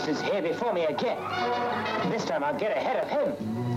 Master's here before me again. This time I'll get ahead of him.